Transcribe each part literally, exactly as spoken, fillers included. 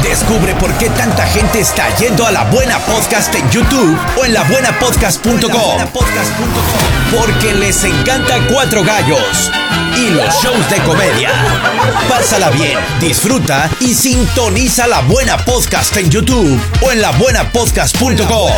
Descubre por qué tanta gente está yendo a La Buena Podcast en YouTube o en la buena podcast punto com. Porque les encanta Cuatro Gallos y los shows de comedia. Pásala bien, disfruta y sintoniza La Buena Podcast en YouTube o en la buena podcast punto com.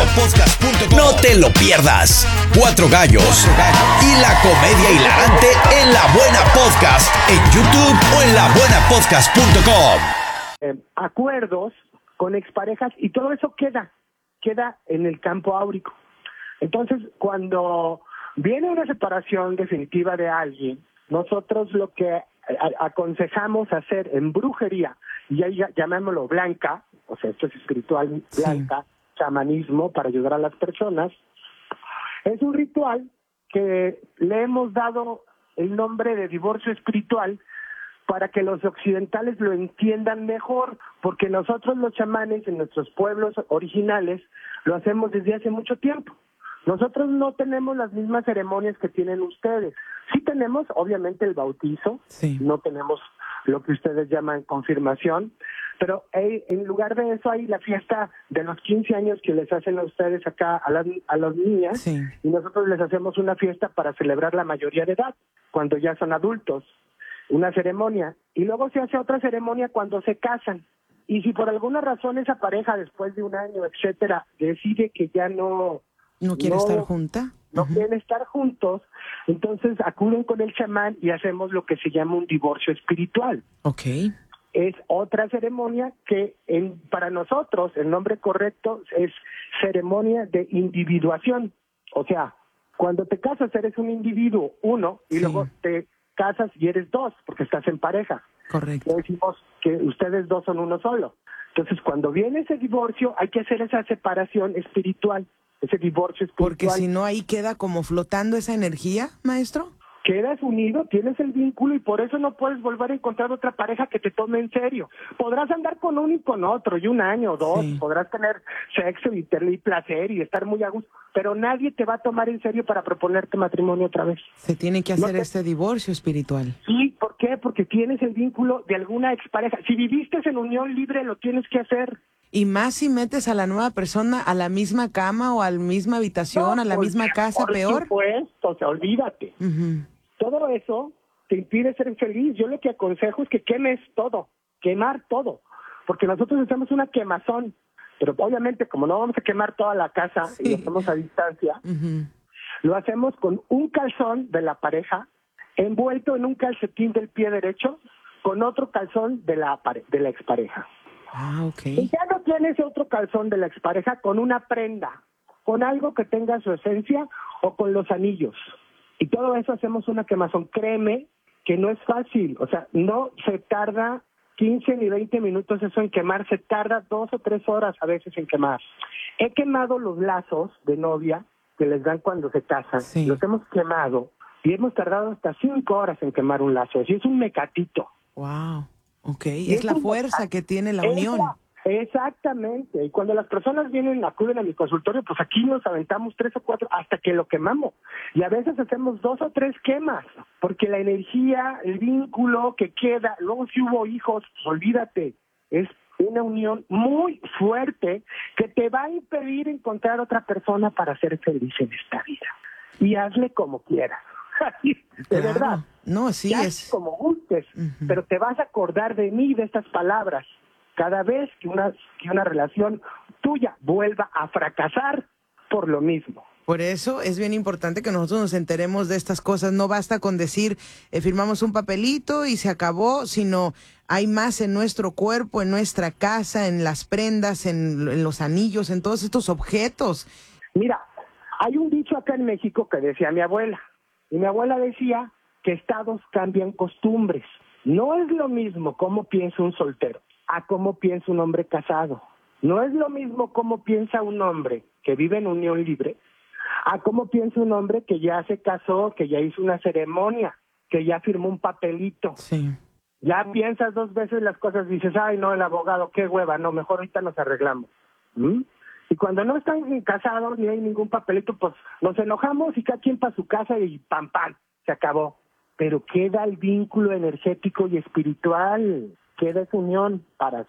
No te lo pierdas. Cuatro Gallos y la comedia hilarante en La Buena Podcast en YouTube o en la buena podcast punto com. Eh, acuerdos con exparejas y todo eso queda, queda en el campo áurico. Entonces, cuando viene una separación definitiva de alguien, nosotros lo que a- aconsejamos hacer en brujería, y ahí ya- llamémoslo blanca, o sea, esto es espiritual blanca, sí. Chamanismo para ayudar a las personas, es un ritual que le hemos dado el nombre de divorcio espiritual para que los occidentales lo entiendan mejor, porque nosotros los chamanes en nuestros pueblos originales lo hacemos desde hace mucho tiempo. Nosotros no tenemos las mismas ceremonias que tienen ustedes. Sí tenemos, obviamente, el bautizo, sí. No tenemos lo que ustedes llaman confirmación, pero hey, en lugar de eso hay la fiesta de los quince años que les hacen a ustedes acá a las, a las niñas, sí. Y nosotros les hacemos una fiesta para celebrar la mayoría de edad, cuando ya son adultos. Una ceremonia, y luego se hace otra ceremonia cuando se casan. Y si por alguna razón esa pareja, después de un año, etcétera, decide que ya no... ¿No quiere no, estar junta? No uh-huh. quieren estar juntos, entonces acuden con el chamán y hacemos lo que se llama un divorcio espiritual. Okay. Es otra ceremonia que en, para nosotros el nombre correcto es ceremonia de individuación. O sea, cuando te casas eres un individuo, uno, y sí. luego te casas y eres dos, porque estás en pareja. Correcto. Le decimos que ustedes dos son uno solo. Entonces, cuando viene ese divorcio, hay que hacer esa separación espiritual, ese divorcio espiritual. Porque si no, ahí queda como flotando esa energía, maestro. Quedas unido, tienes el vínculo y por eso no puedes volver a encontrar otra pareja que te tome en serio. Podrás andar con uno y con otro, y un año o dos, sí. Podrás tener sexo y tener placer y estar muy a gusto, pero nadie te va a tomar en serio para proponerte matrimonio otra vez. Se tiene que hacer ¿No te... este divorcio espiritual. Sí, ¿por qué? Porque tienes el vínculo de alguna expareja. Si viviste en unión libre, lo tienes que hacer. Y más si metes a la nueva persona a la misma cama o a la misma habitación, no, a la por, misma casa, por peor. Por supuesto, o sea, olvídate. Uh-huh. Todo eso te impide ser feliz. Yo lo que aconsejo es que quemes todo, quemar todo, porque nosotros hacemos una quemazón, pero obviamente como no vamos a quemar toda la casa sí. y lo hacemos a distancia, uh-huh. lo hacemos con un calzón de la pareja envuelto en un calcetín del pie derecho con otro calzón de la pare- de la expareja. Ah, okay. Y ya no tienes otro calzón de la expareja con una prenda, con algo que tenga su esencia o con los anillos. Y todo eso hacemos una quemazón. Créeme que no es fácil. O sea, no se tarda quince ni veinte minutos eso en quemar. Se tarda dos o tres horas a veces en quemar. He quemado los lazos de novia que les dan cuando se casan. Sí. Los hemos quemado y hemos tardado hasta cinco horas en quemar un lazo. Así es un mecatito. Wow. Ok, es, es la fuerza que tiene la unión. La, exactamente. Y cuando las personas vienen, acuden a mi consultorio, pues aquí nos aventamos tres o cuatro hasta que lo quemamos. Y a veces hacemos dos o tres quemas, porque la energía, el vínculo que queda, luego si hubo hijos, pues olvídate, es una unión muy fuerte que te va a impedir encontrar otra persona para ser feliz en esta vida. Y hazle como quieras. De claro. verdad. No, sí ya es. Como gustes, uh-huh. pero te vas a acordar de mí, de estas palabras, cada vez que una, que una relación tuya vuelva a fracasar por lo mismo. Por eso es bien importante que nosotros nos enteremos de estas cosas. No basta con decir, eh, firmamos un papelito y se acabó, sino hay más en nuestro cuerpo, en nuestra casa, en las prendas, en, en los anillos, en todos estos objetos. Mira, hay un dicho acá en México que decía mi abuela, y mi abuela decía que estados cambian costumbres. No es lo mismo cómo piensa un soltero a cómo piensa un hombre casado. No es lo mismo cómo piensa un hombre que vive en unión libre a cómo piensa un hombre que ya se casó, que ya hizo una ceremonia, que ya firmó un papelito. Sí. Ya piensas dos veces las cosas y dices, ay, no, el abogado, qué hueva, no, mejor ahorita nos arreglamos. ¿Mm? Y cuando no están ni casados ni hay ningún papelito, pues nos enojamos y cada quien para su casa y pam, pam, se acabó. Pero queda el vínculo energético y espiritual, queda esa unión para